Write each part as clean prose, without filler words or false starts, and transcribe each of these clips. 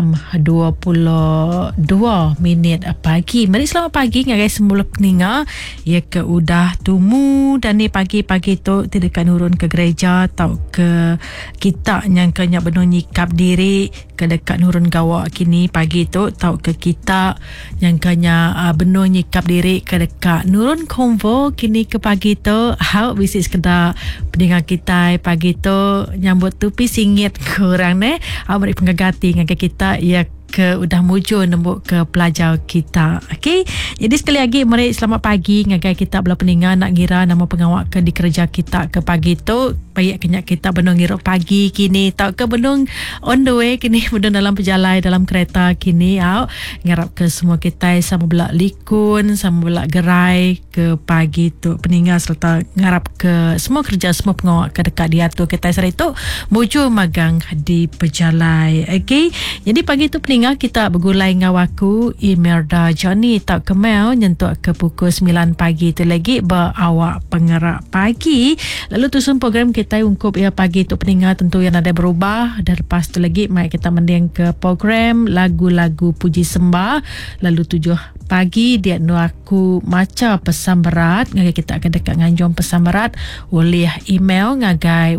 jam 22 minit pagi. Mari selamat pagi ngagai semula peninga. Ya ke udah tumu dan ni pagi-pagi tu tidak nurun ke gereja atau ke kita yang kena benar nyikap diri ke dekat nurun gawak kini pagi tu tau ke kita yang kena benar nyikap diri ke dekat nurun konvo kini ke pagi tu hau bisik sekedar pendengar kita pagi tu nyambut tupi singit kurang ne mari penggagati dengan kita ya ke udah mujur nembuk ke pelajar kita. Okey. Jadi sekali lagi mari selamat pagi ngagai kita belah pendengar nak ngira nama pengawak ke di kerja kita ke pagi tu payah kenyak kita benung ngira pagi kini tak ke benung on the way kini benung dalam perjalanan dalam kereta kini ngarap ke semua kita sama belah likun sama belah gerai ke pagi tu pendengar serta ngarap ke semua kerja semua pengawak ke dekat dia tu kita sehari tu mujur magang di perjalanan. Okey. Jadi pagi tu pendengar kita bergulai dengan aku Imelda Johnny tak kemau nyentuk ke pukul 9 pagi tu lagi berawak penggerak pagi lalu tusun program kita ungkup ya pagi tu pendengar tentu yang ada berubah dan lepas tu lagi mari kita mending ke program lagu-lagu puji sembah lalu 7 pagi dia nu aku maca pesan berat ngagai kita akan dekat nganjong pesan berat boleh email ngagai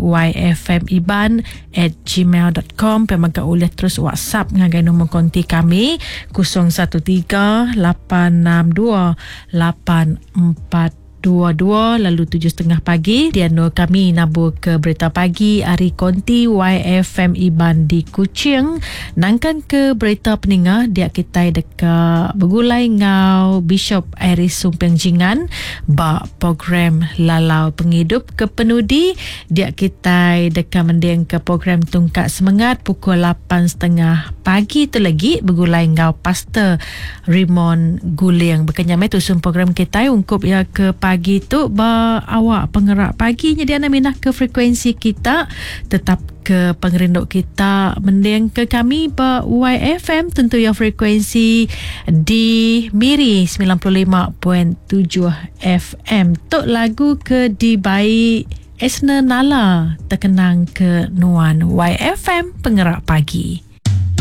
yfmiban@gmail.com pemaga boleh terus WhatsApp ngagai nombor konti kami 0138628422 lalu 7.30 pagi dia no kami nabur ke berita pagi hari konti YFM Iban di Kuching nangkan ke berita pendengar dia kita dekat bergulai ngau Bishop Iris Sumpeng Jingan ba program lalau penghidup ke penudi dia kita dekat mending ke program tungkat semangat pukul 8.30 pagi tu lagi bergulai ngau Pastor Raymond Guling berkenyamai tusun program kita ungkup ya ke pagi tu awak penggerak pagi jadi anda minah ke frekuensi kita tetap ke pengerinduk kita mending ke kami YFM tentu ya frekuensi di Miri 95.7 FM tok lagu ke di baik Esna Nala terkenang ke Nuan YFM penggerak pagi.